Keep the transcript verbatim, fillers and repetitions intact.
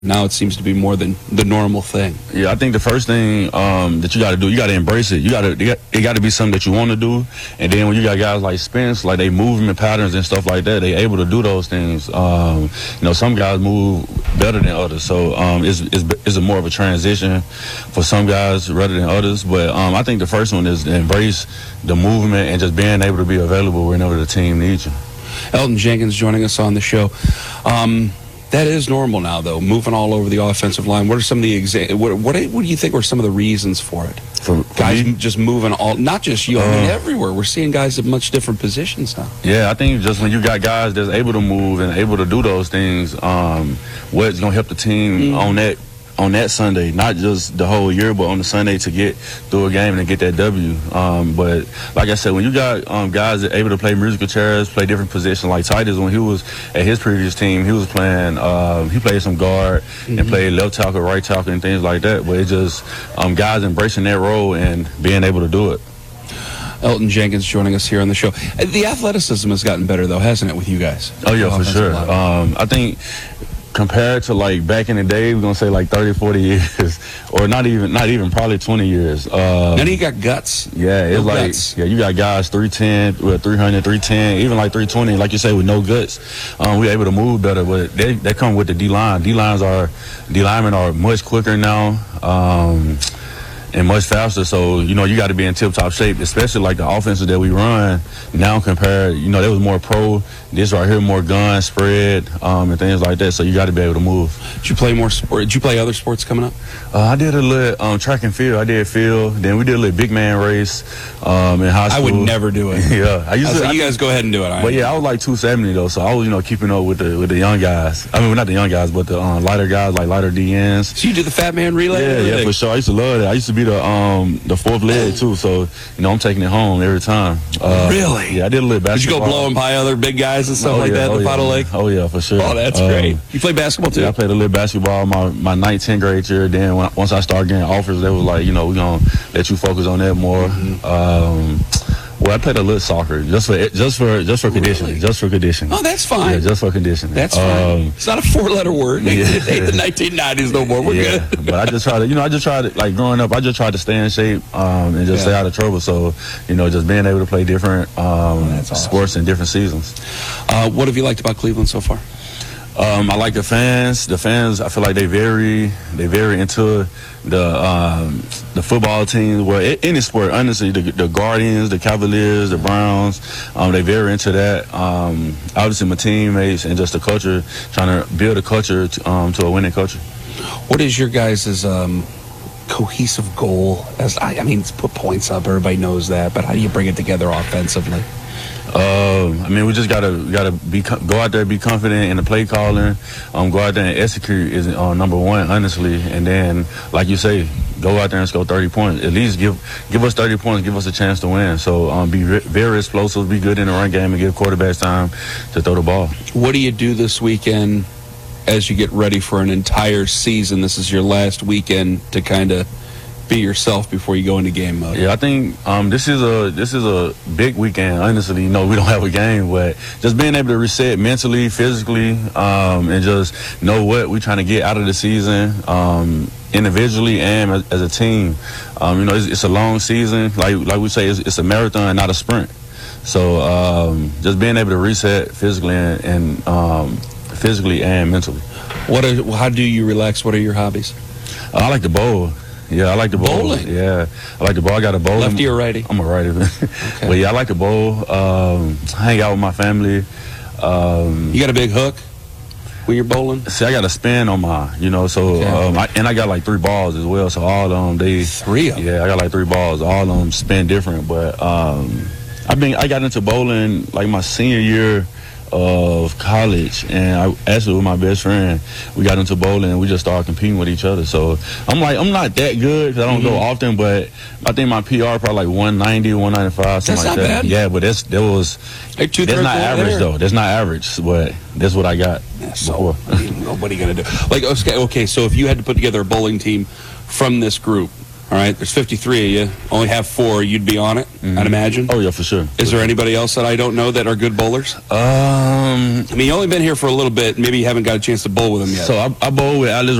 Now it seems to be more than the normal thing. Yeah, I think the first thing um, that you got to do, you got to embrace it. You got to, it got to be something that you want to do. And then when you got guys like Spence, like they movement patterns and stuff like that, they able to do those things. Um, you know, some guys move better than others, so um, it's, it's it's a more of a transition for some guys rather than others. But um, I think the first one is to embrace the movement and just being able to be available whenever the team needs you. Elgton Jenkins joining us on the show. Um, That is normal now, though, moving all over the offensive line. What are some of the exa- what, what, what do you think were some of the reasons for it? For, for guys me? just moving all, not just you, I mean, Uh, everywhere. We're seeing guys at much different positions now. Yeah, I think just when you got guys that's able to move and able to do those things, um, what's going to help the team mm. on that on that Sunday, not just the whole year, but on the Sunday to get through a game and get that W. Um, but like I said, when you got um, guys that are able to play musical chairs, play different positions, like Titus, when he was at his previous team, he was playing, uh, he played some guard mm-hmm. and played left tackle, right tackle, and things like that. But it's just um, guys embracing that role and being able to do it. Elgton Jenkins joining us here on the show. The athleticism has gotten better, though, hasn't it, with you guys? Oh, yeah, for sure. Um, I think compared to like back in the day, we're gonna say like thirty, forty years, or not even, not even probably twenty years. Uh, None of you got guts. Yeah, it's no like guts. yeah, you got guys three ten, with three hundred, three ten, even like three twenty, like you say, with no guts. Um, we're able to move better, but they they come with the D line. D lines are D linemen are much quicker now. Um, and much faster, so, you know, you got to be in tip-top shape, especially like the offenses that we run now compared, you know, there was more pro, this right here, more gun, spread, um, and things like that, so you got to be able to move. Did you play more sport? Did you play other sports coming up? Uh, I did a little um, track and field. I did field. Then we did a little big man race um, in high school. I would never do it. yeah. I used I to. like, I, you guys go ahead and do it. Right? But, yeah, I was like two seventy, though, so I was, you know, keeping up with the with the young guys. I mean, not the young guys, but the um, lighter guys, like lighter D Ns. So you did the fat man relay? Yeah, yeah, for sure. I used to love that. I used to be the um, the fourth leg too, so you know I'm taking it home every time. Uh, really? Yeah, I did a little basketball. Did you go blowing by other big guys and stuff oh, like yeah, that oh, in the yeah, Powder Lake? Oh yeah, for sure. Oh, that's um, great. You play basketball too? Yeah, I played a little basketball my my ninth, tenth grade year. Then when, once I started getting offers, they was like, you know, we're gonna let you focus on that more. Mm-hmm. Um, Well, I played a little soccer just for just for just for conditioning, really? just for conditioning. Oh, that's fine. Yeah, just for conditioning. That's fine. Um, it's not a four-letter word. Yeah. It ain't the nineteen nineties no more. We're yeah, good. But I just try to, you know, I just tried to, like growing up, I just tried to stay in shape um, and just yeah. stay out of trouble. So, you know, just being able to play different um, oh, awesome. sports in different seasons. Uh, what have you liked about Cleveland so far? Um, I like the fans. The fans, I feel like they very, they very into the um, the football teams. Well, any sport, honestly, the, the Guardians, the Cavaliers, the Browns, um, they very into that. Um, obviously, my teammates and just the culture, trying to build a culture to, um, to a winning culture. What is your guys' um, cohesive goal? As I, I mean, put points up. Everybody knows that, but how do you bring it together offensively? Uh, I mean, we just gotta gotta be go out there, be confident in the play calling, um, go out there and execute is uh, number one, honestly. And then, like you say, go out there and score thirty points. At least give give us thirty points, give us a chance to win. So um, be re- very explosive, be good in the run game, and give quarterbacks time to throw the ball. What do you do this weekend as you get ready for an entire season? This is your last weekend to kind of be yourself before you go into game mode. Yeah, I think um, this is a this is a big weekend. Honestly, you know, we don't have a game, but just being able to reset mentally, physically, um, and just know what we're trying to get out of the season, um, individually and as, as a team. Um, you know, it's, it's a long season. Like like we say, it's, it's a marathon, not a sprint. So um, just being able to reset physically and, and um, physically and mentally. What are, how do you relax? What are your hobbies? Uh, I like to bowl. Yeah, I like to bowl. Bowling? Yeah, I like to bowl. I got a bowl. Lefty or righty? I'm a righty. Okay. But yeah, I like to bowl. Um, hang out with my family. Um, you got a big hook when you're bowling? See, I got a spin on my, you know, so, okay. um, I, and I got like three balls as well. So all of them, they. Three of them? Yeah, I got like three balls. All of them spin different. But um, I been, I got into bowling like my senior year of college, and I actually with my best friend, we got into bowling and we just started competing with each other. So I'm like, I'm not that good because I don't mm-hmm. go often, but I think my P R probably like one ninety, one ninety-five, something that's like not that. Bad. Yeah, but that's that was like two, that's not average there. though. That's not average, but that's what I got. Yeah, so I mean, what are you gonna do? Like, okay, okay, so if you had to put together a bowling team from this group, All right, there's fifty-three of you. Only have four. You'd be on it, I'd imagine. Oh yeah, for sure. Is there anybody else that I don't know that are good bowlers? Um, I mean, you only been here for a little bit. Maybe you haven't got a chance to bowl with them yet. so I, I bowl with Alice